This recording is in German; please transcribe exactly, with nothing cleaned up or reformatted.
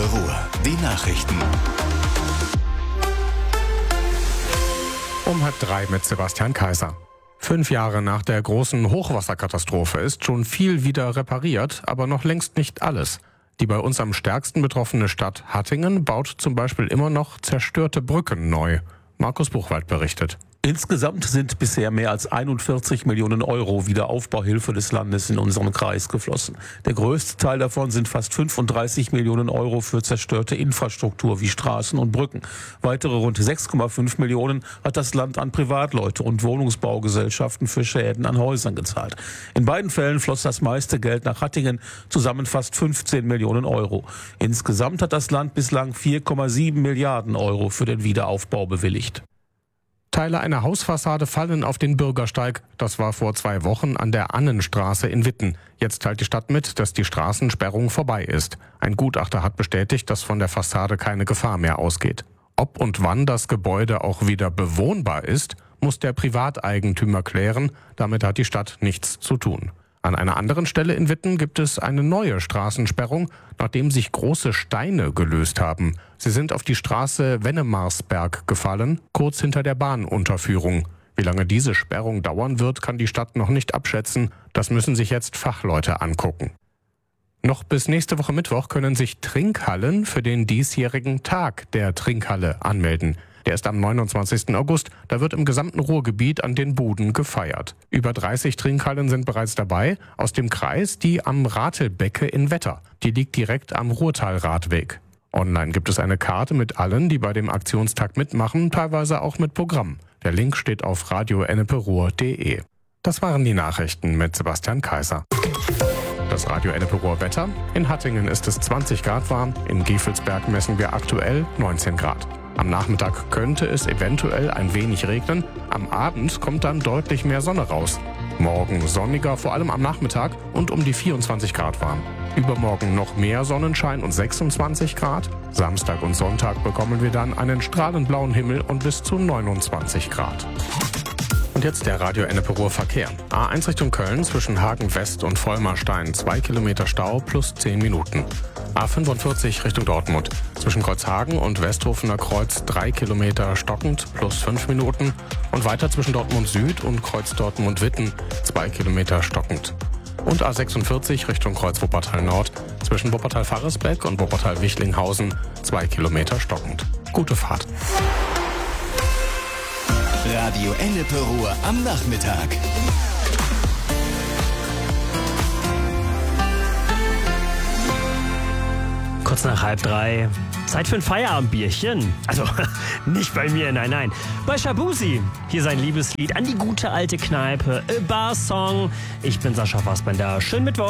Ruhr. Die Nachrichten. Um halb drei mit Sebastian Kaiser. Fünf Jahre nach der großen Hochwasserkatastrophe ist schon viel wieder repariert, aber noch längst nicht alles. Die bei uns am stärksten betroffene Stadt Hattingen baut zum Beispiel immer noch zerstörte Brücken neu. Markus Buchwald berichtet. Insgesamt sind bisher mehr als einundvierzig Millionen Euro Wiederaufbauhilfe des Landes in unseren Kreis geflossen. Der größte Teil davon sind fast fünfunddreißig Millionen Euro für zerstörte Infrastruktur wie Straßen und Brücken. Weitere rund sechs Komma fünf Millionen hat das Land an Privatleute und Wohnungsbaugesellschaften für Schäden an Häusern gezahlt. In beiden Fällen floss das meiste Geld nach Hattingen, zusammen fast fünfzehn Millionen Euro. Insgesamt hat das Land bislang vier Komma sieben Milliarden Euro für den Wiederaufbau bewilligt. Teile einer Hausfassade fallen auf den Bürgersteig. Das war vor zwei Wochen an der Annenstraße in Witten. Jetzt teilt die Stadt mit, dass die Straßensperrung vorbei ist. Ein Gutachter hat bestätigt, dass von der Fassade keine Gefahr mehr ausgeht. Ob und wann das Gebäude auch wieder bewohnbar ist, muss der Privateigentümer klären. Damit hat die Stadt nichts zu tun. An einer anderen Stelle in Witten gibt es eine neue Straßensperrung, nachdem sich große Steine gelöst haben. Sie sind auf die Straße Wennemarsberg gefallen, kurz hinter der Bahnunterführung. Wie lange diese Sperrung dauern wird, kann die Stadt noch nicht abschätzen. Das müssen sich jetzt Fachleute angucken. Noch bis nächste Woche Mittwoch können sich Trinkhallen für den diesjährigen Tag der Trinkhalle anmelden. Der ist am neunundzwanzigsten August. Da wird im gesamten Ruhrgebiet an den Buden gefeiert. Über dreißig Trinkhallen sind bereits dabei. Aus dem Kreis die am Ratelbecke in Wetter. Die liegt direkt am Ruhrtalradweg. Online gibt es eine Karte mit allen, die bei dem Aktionstag mitmachen, teilweise auch mit Programm. Der Link steht auf radio enneperuhr punkt de. Das waren die Nachrichten mit Sebastian Kaiser. Das Radio Enneperuhr Wetter. In Hattingen ist es zwanzig Grad warm. In Gevelsberg messen wir aktuell neunzehn Grad. Am Nachmittag könnte es eventuell ein wenig regnen. Am Abend kommt dann deutlich mehr Sonne raus. Morgen sonniger, vor allem am Nachmittag und um die vierundzwanzig Grad warm. Übermorgen noch mehr Sonnenschein und sechsundzwanzig Grad. Samstag und Sonntag bekommen wir dann einen strahlend blauen Himmel und bis zu neunundzwanzig Grad. Und jetzt der Radio Enneperuhr Verkehr. A eins Richtung Köln zwischen Hagen West und Vollmerstein zwei Kilometer Stau plus zehn Minuten. A fünfundvierzig Richtung Dortmund zwischen Kreuzhagen und Westhofener Kreuz drei Kilometer stockend plus fünf Minuten. Und weiter zwischen Dortmund Süd und Kreuz Dortmund Witten zwei Kilometer stockend. Und A sechsundvierzig Richtung Kreuz Wuppertal Nord zwischen Wuppertal-Farresbeck und Wuppertal-Wichlinghausen zwei Kilometer stockend. Gute Fahrt. Radio Enneperuhr am Nachmittag. Kurz nach halb drei. Zeit für ein Feierabendbierchen. Also, nicht bei mir, nein, nein. Bei Shabuzi. Hier sein Liebeslied an die gute alte Kneipe. A Bar Song. Ich bin Sascha Fassbender. Schönen Mittwoch.